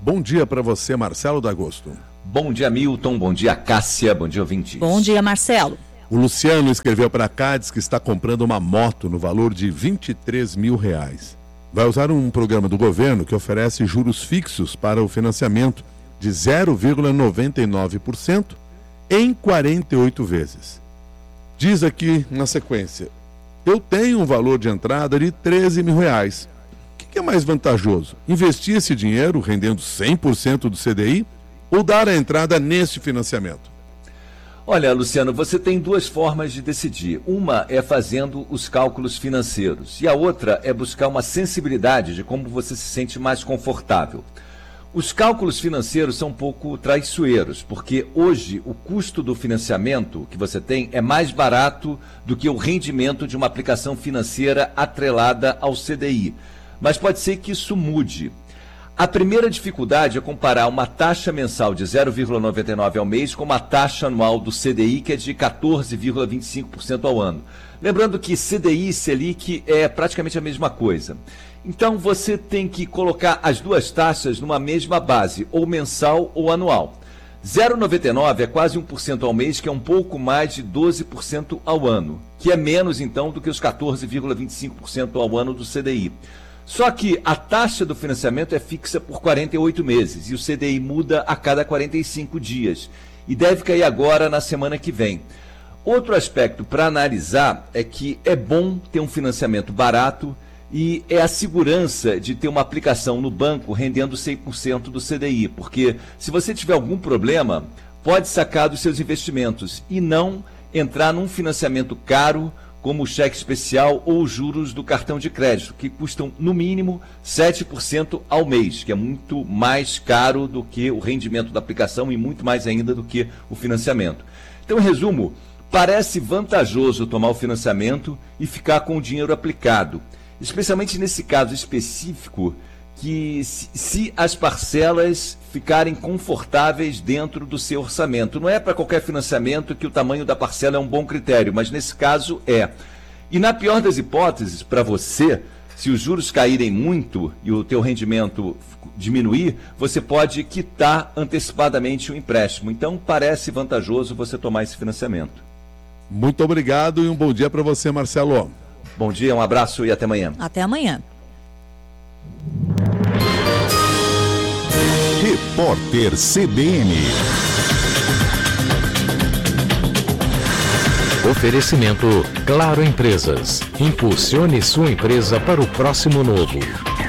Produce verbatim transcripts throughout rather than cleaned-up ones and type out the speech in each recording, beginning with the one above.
Bom dia para você, Marcelo D'Agosto. Bom dia, Milton. Bom dia, Cássia. Bom dia, ouvintes. Bom dia, Marcelo. O Luciano escreveu para cá, diz que está comprando uma moto no valor de vinte e três mil reais. Vai usar um programa do governo que oferece juros fixos para o financiamento de zero vírgula noventa e nove por cento em quarenta e oito vezes. Diz aqui na sequência: eu tenho um valor de entrada de treze mil reais. O que é mais vantajoso? Investir esse dinheiro rendendo cem por cento do C D I ou dar a entrada neste financiamento? Olha, Luciano, você tem duas formas de decidir. Uma é fazendo os cálculos financeiros e a outra é buscar uma sensibilidade de como você se sente mais confortável. Os cálculos financeiros são um pouco traiçoeiros, porque hoje o custo do financiamento que você tem é mais barato do que o rendimento de uma aplicação financeira atrelada ao C D I. Mas pode ser que isso mude. A primeira dificuldade é comparar uma taxa mensal de zero vírgula noventa e nove por cento ao mês com uma taxa anual do C D I que é de quatorze vírgula vinte e cinco por cento ao ano. Lembrando que C D I e Selic é praticamente a mesma coisa. Então você tem que colocar as duas taxas numa mesma base, ou mensal ou anual. zero vírgula noventa e nove por cento é quase um por cento ao mês, que é um pouco mais de doze por cento ao ano, que é menos então do que os quatorze vírgula vinte e cinco por cento ao ano do C D I. Só que a taxa do financiamento é fixa por quarenta e oito meses e o C D I muda a cada quarenta e cinco dias e deve cair agora na semana que vem. Outro aspecto para analisar é que é bom ter um financiamento barato e é a segurança de ter uma aplicação no banco rendendo cem por cento do C D I, porque se você tiver algum problema, pode sacar dos seus investimentos e não entrar num financiamento caro como o cheque especial ou os juros do cartão de crédito, que custam no mínimo sete por cento ao mês, que é muito mais caro do que o rendimento da aplicação e muito mais ainda do que o financiamento. Então, em resumo, parece vantajoso tomar o financiamento e ficar com o dinheiro aplicado, especialmente nesse caso específico, que se, se as parcelas ficarem confortáveis dentro do seu orçamento. Não é para qualquer financiamento que o tamanho da parcela é um bom critério, mas nesse caso é. E na pior das hipóteses, para você, se os juros caírem muito e o teu rendimento diminuir, você pode quitar antecipadamente o empréstimo. Então parece vantajoso você tomar esse financiamento. Muito obrigado e um bom dia para você, Marcelo. Bom dia, um abraço e até amanhã. Até amanhã. Repórter C B N. Oferecimento Claro Empresas. Impulsione sua empresa para o próximo novo.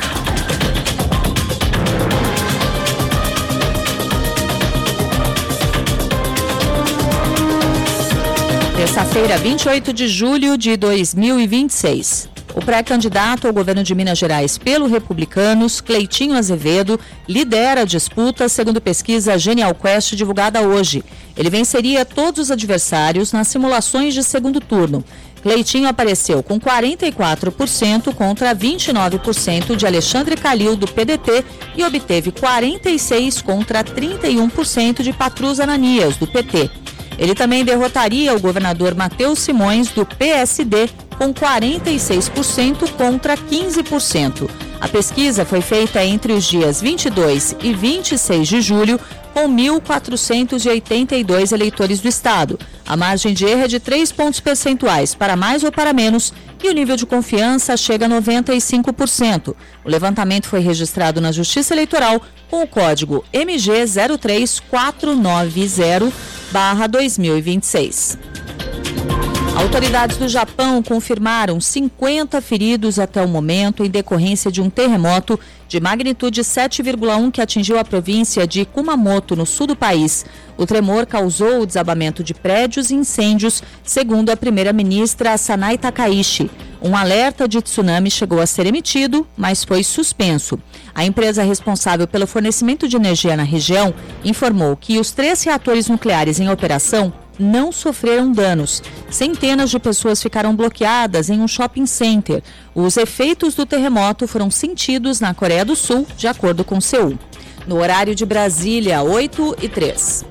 Terça-feira, vinte e oito de julho de dois mil e vinte e seis. O pré-candidato ao governo de Minas Gerais pelo Republicanos, Cleitinho Azevedo, lidera a disputa segundo pesquisa Genial Quest divulgada hoje. Ele venceria todos os adversários nas simulações de segundo turno. Cleitinho apareceu com quarenta e quatro por cento contra vinte e nove por cento de Alexandre Calil, do P D T, e obteve quarenta e seis por cento contra trinta e um por cento de Patrus Ananias, do P T. Ele também derrotaria o governador Matheus Simões, do P S D, com quarenta e seis por cento contra quinze por cento. A pesquisa foi feita entre os dias vinte e dois e vinte e seis de julho, com mil quatrocentos e oitenta e dois eleitores do estado. A margem de erro é de três pontos percentuais, para mais ou para menos, e o nível de confiança chega a noventa e cinco por cento. O levantamento foi registrado na Justiça Eleitoral com o código M G zero três quatro nove zero barra dois mil e vinte e seis. Autoridades do Japão confirmaram cinquenta feridos até o momento em decorrência de um terremoto de magnitude sete vírgula um que atingiu a província de Kumamoto, no sul do país. O tremor causou o desabamento de prédios e incêndios, segundo a primeira-ministra Sanai Takaishi. Um alerta de tsunami chegou a ser emitido, mas foi suspenso. A empresa responsável pelo fornecimento de energia na região informou que os três reatores nucleares em operação não sofreram danos. Centenas de pessoas ficaram bloqueadas em um shopping center. Os efeitos do terremoto foram sentidos na Coreia do Sul, de acordo com Seul. No horário de Brasília, oito e três.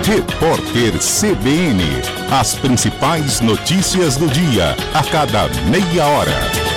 Repórter C B N. As principais notícias do dia, a cada meia hora.